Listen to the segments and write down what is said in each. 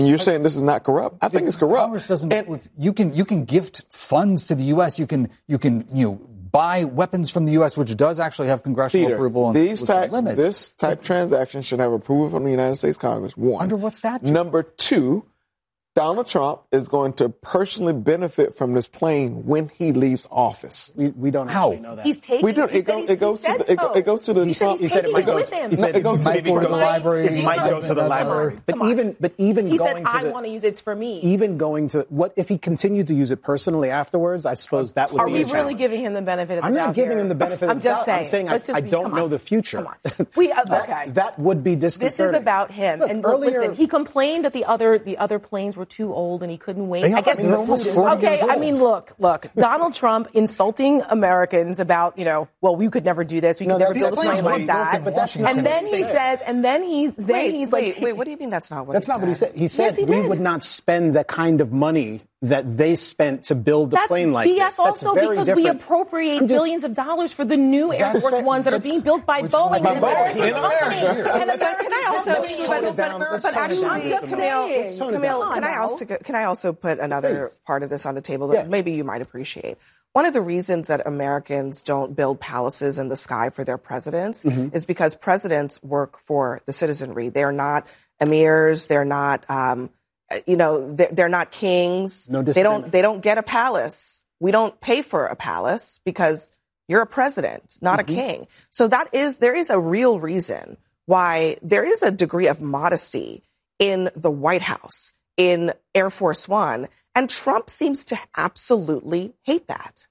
And you're saying this is not corrupt? I think it's corrupt. Congress doesn't. You can gift funds to the U.S. You can buy weapons from the U.S., which does actually have congressional approval. And this type transaction should have approval from the United States Congress. One. Under what statute? Number two, Donald Trump is going to personally benefit from this plane when he leaves office. We don't actually know that. He's taking. We do. It goes to the. He said it might go with him. He said it goes to the library. It might go to the library. But even he going said, to I want to use it for me. Even going to what if he continued to use it personally afterwards? I suppose that would be. Are we really giving him the benefit of the doubt? I'm not giving him the benefit. I'm just saying. I'm saying I don't know the future. Come on. Okay. That would be disconcerting. This is about him. And listen, he complained that the other planes were too old and he couldn't wait. I guess they're almost 40 years old. I mean, look, Donald Trump insulting Americans about, well, we could never do this. We could never build a plane like that. And then he says, wait, what do you mean that's not what he said? That's not what he said. He said yes, we would not spend the kind of money that they spent to build a plane like this. That's also very because different. we appropriate billions of dollars for the new Air Force Ones that are being built by Boeing in America. Can I also put another part of this on the table that maybe you might appreciate? One of the reasons that Americans don't build palaces in the sky for their presidents is because presidents work for the citizenry. They're not emirs. They're not, they're not kings. No they don't get a palace. We don't pay for a palace because you're a president, not a king. So there is a real reason why there is a degree of modesty in the White House, in Air Force One. And Trump seems to absolutely hate that.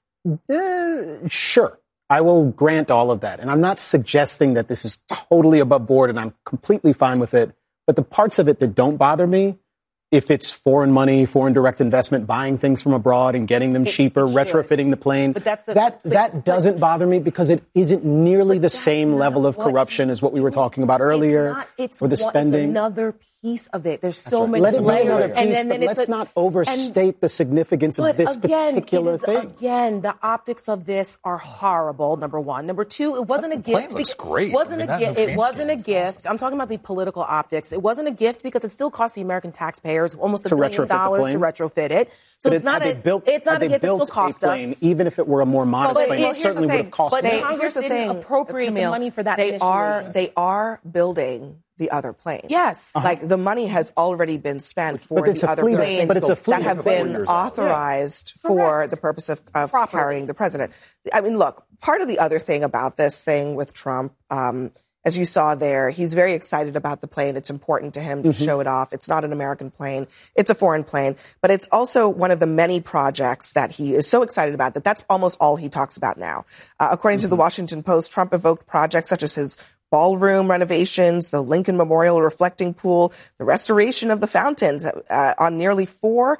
Sure. I will grant all of that. And I'm not suggesting that this is totally above board and I'm completely fine with it. But the parts of it that don't bother me, if it's foreign money, foreign direct investment, buying things from abroad and getting them cheaper, retrofitting the plane, that doesn't bother me because it isn't nearly the same level of corruption as what we were talking about earlier. It's Mm-hmm. another piece of it. There's so many Let it be layers. another piece, and then let's not overstate the significance of this particular thing. Again, the optics of this are horrible, number one. Number two, it wasn't a gift. The plane looks great. It wasn't a gift. I'm talking about the political optics. It wasn't a gift because it still cost the American taxpayers almost $1 billion to retrofit it. So but it's not a gift that still cost us. Even if it were a more modest plane, it certainly would have cost more. more. But Congress didn't appropriate Camille, the money for that They are building the other planes. Yes. Like the money has already been spent for the other planes that have been authorized for the purpose of carrying the president. I mean, look, part of the other thing about this thing with Trump, as you saw there, he's very excited about the plane. It's important to him to show it off. It's not an American plane. It's a foreign plane. But it's also one of the many projects that he is so excited about that that's almost all he talks about now. According to the Washington Post, Trump evoked projects such as his ballroom renovations, the Lincoln Memorial reflecting pool, the restoration of the fountains on nearly four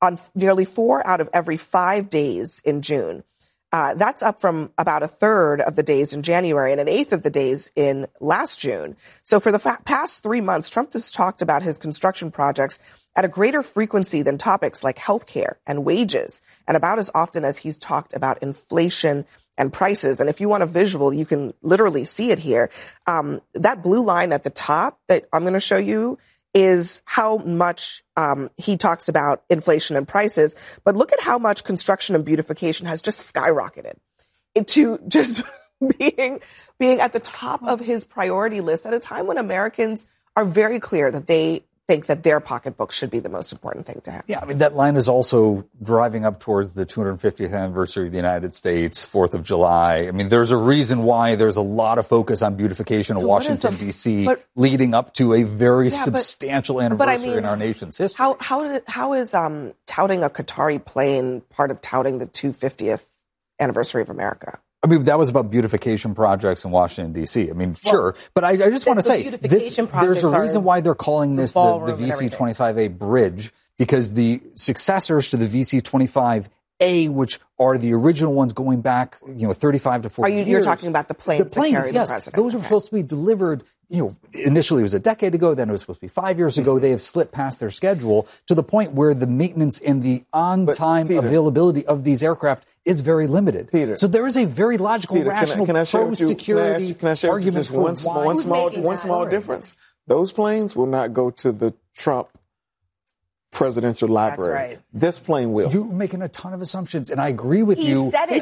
out of every 5 days in June. That's up from about a third of the days in January and an eighth of the days in last June. So for the past 3 months, Trump has talked about his construction projects at a greater frequency than topics like healthcare and wages, and about as often as he's talked about inflation and prices. And if you want a visual, you can literally see it here. That blue line at the top that I'm going to show you is how much he talks about inflation and prices. But look at how much construction and beautification has just skyrocketed into just being at the top of his priority list at a time when Americans are very clear that they think that their pocketbook should be the most important thing to have. Yeah, I mean, that line is also driving up towards the 250th anniversary of the United States, 4th of July. I mean, there's a reason why there's a lot of focus on beautification in Washington, D.C., leading up to a very substantial anniversary in our nation's history. How is touting a Qatari plane part of touting the 250th anniversary of America? I mean, that was about beautification projects in Washington, D.C. I mean, sure. But I just want to say, there's a reason why they're calling this the VC-25A bridge, because the successors to the VC-25A, which are the original ones going back, 35 to 40 years. You're talking about the planes that carry the president. Those were supposed to be delivered, initially it was a decade ago, then it was supposed to be 5 years ago. They have slipped past their schedule to the point where the maintenance and the on-time availability of these aircraft is very limited. So there is a very logical, rational, pro-security argument for one small difference. Those planes will not go to the Trump presidential library. That's right. This plane will. You're making a ton of assumptions, and I agree with you. He said it.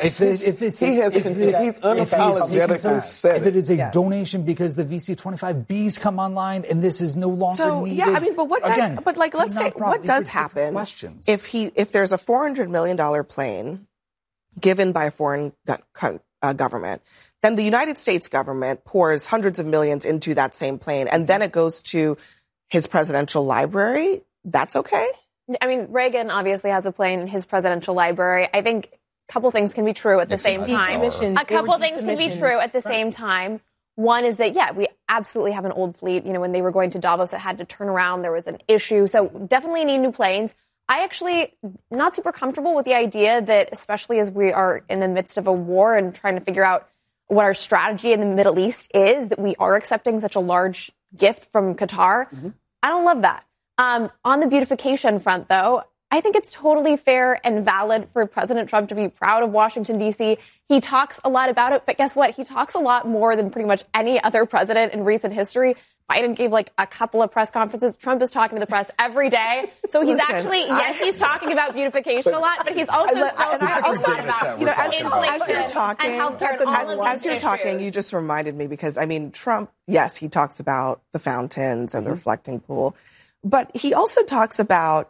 He's unapologetically said it. If it is a donation because the VC-25Bs come online and this is no longer needed. Yeah, I mean, but what does, but like, let's say, what does happen if there's a $400 million plane given by a foreign government, then the United States government pours hundreds of millions into that same plane, and then it goes to his presidential library? That's okay? I mean, Reagan obviously has a plane in his presidential library. I think a couple things can be true at the same time. A couple things can be true at the same time. One is that, yeah, we absolutely have an old fleet. You know, when they were going to Davos, it had to turn around. There was an issue. So definitely need new planes. I actually not super comfortable with the idea that, especially as we are in the midst of a war and trying to figure out what our strategy in the Middle East is, that we are accepting such a large gift from Qatar. Mm-hmm. I don't love that. On the beautification front, though, I think it's totally fair and valid for President Trump to be proud of Washington, D.C. He talks a lot about it, but guess what? He talks a lot more than pretty much any other president in recent history. Biden gave like a couple of press conferences. Trump is talking to the press every day. So he's he's talking about beautification a lot, but he's also talking about, as you're talking, you just reminded me because, I mean, Trump, yes, he talks about the fountains and the reflecting pool, but he also talks about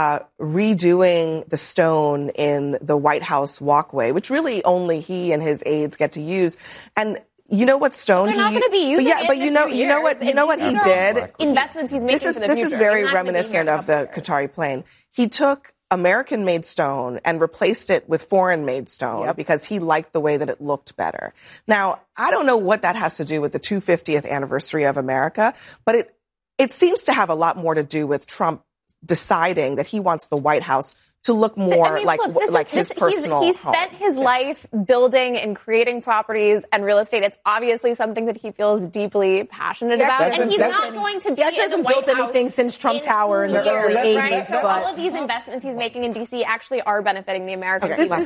redoing the stone in the White House walkway, which really only he and his aides get to use. And you know what stone They're not going to be using it. But you know what he did? Investments he's making for the future. This is very reminiscent of the Qatari plane. He took American-made stone and replaced it with foreign-made stone because he liked the way that it looked better. Now, I don't know what that has to do with the 250th anniversary of America, but it seems to have a lot more to do with Trump deciding that he wants the White House to look more like his personal home. He spent his life building and creating properties and real estate. It's obviously something that he feels deeply passionate about. And he's not going to be in the White House anything since Trump Tower in the early 80s. Right? So all of these investments he's making in D.C. actually are benefiting the American people.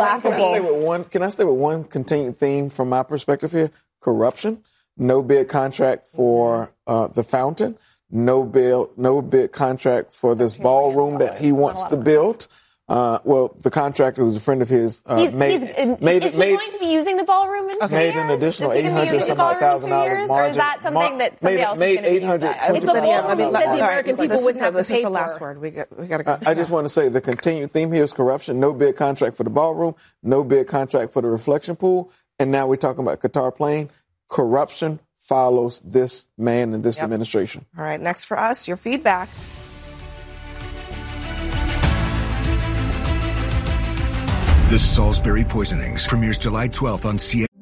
Can I stay with one continued theme from my perspective here? Corruption. No bid contract for the fountain. No bid contract for this ballroom that he wants to build. The contractor, who's a friend of his, is he going to be using the ballroom in 2 years? Made an additional $800,000 margin. Or is that something that somebody else is going to be using? It's a ballroom that the American people wouldn't have to pay for. This is the last word. We got to go. I just want to say the continued theme here is corruption. No bid contract for the ballroom. No bid contract for the reflection pool. And now we're talking about Qatar plane. Corruption follows this man and this administration. All right, next for us, your feedback. The Salisbury Poisonings premieres July 12th on CNN.